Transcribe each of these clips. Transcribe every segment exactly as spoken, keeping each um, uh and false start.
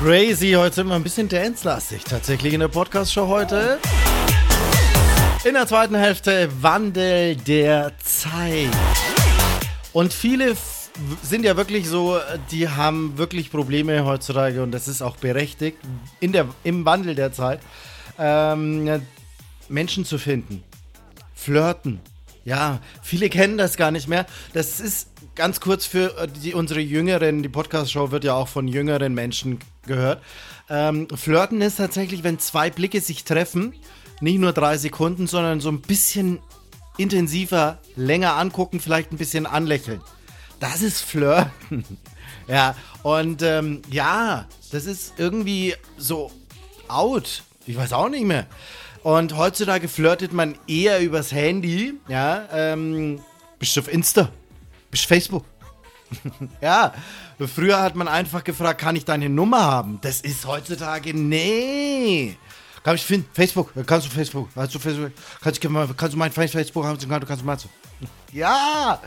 crazy. Heute sind wir ein bisschen dance-lastig. Tatsächlich in der Podcast-Show heute. In der zweiten Hälfte Wandel der Zeit. Und viele f- sind ja wirklich so, die haben wirklich Probleme heutzutage und das ist auch berechtigt, in der, im Wandel der Zeit, ähm, Menschen zu finden. Flirten. Ja, viele kennen das gar nicht mehr. Das ist ganz kurz für die, unsere Jüngeren, die Podcast-Show wird ja auch von jüngeren Menschen gehört. Ähm, Flirten ist tatsächlich, wenn zwei Blicke sich treffen, nicht nur drei Sekunden, sondern so ein bisschen intensiver, länger angucken, vielleicht ein bisschen anlächeln. Das ist Flirten. Ja, und ähm, ja, das ist irgendwie so out. Ich weiß auch nicht mehr. Und heutzutage flirtet man eher übers Handy. Ja, ähm, bist du auf Insta? Bist du Facebook? Ja, früher hat man einfach gefragt, kann ich deine Nummer haben? Das ist heutzutage, nee. Kann ich finden? Facebook, kannst du Facebook? Hast du Facebook? Kannst du, kannst du mein Facebook haben? Du kannst du mal so. Ja,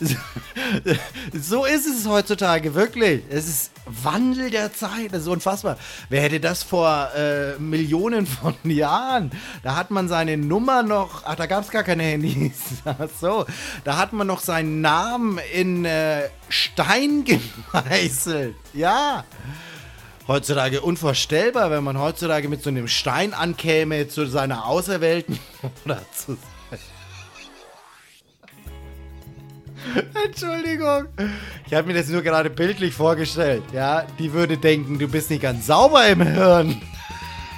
so ist es heutzutage, wirklich. Es ist Wandel der Zeit, das ist unfassbar. Wer hätte das vor äh, Millionen von Jahren? Da hat man seine Nummer noch, ach, da gab es gar keine Handys. Ach so, da hat man noch seinen Namen in äh, Stein gemeißelt. Ja. Heutzutage unvorstellbar, wenn man heutzutage mit so einem Stein ankäme zu seiner Auserwählten oder zu. Entschuldigung. Ich habe mir das nur gerade bildlich vorgestellt. Ja, die würde denken, du bist nicht ganz sauber im Hirn.